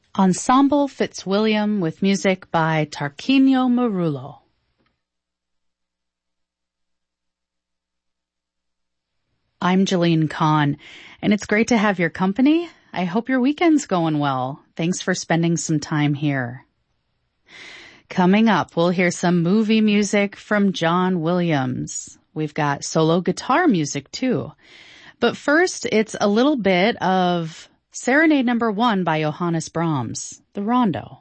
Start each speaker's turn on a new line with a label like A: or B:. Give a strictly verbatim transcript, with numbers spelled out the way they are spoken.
A: Ensemble Fitzwilliam with music by Tarquinio Marullo. I'm Jeline Kahn, and it's great to have your company. I hope your weekend's going well. Thanks for spending some time here. Coming up, we'll hear some movie music from John Williams. We've got solo guitar music, too. But first, it's a little bit of Serenade Number One by Johannes Brahms, the Rondo.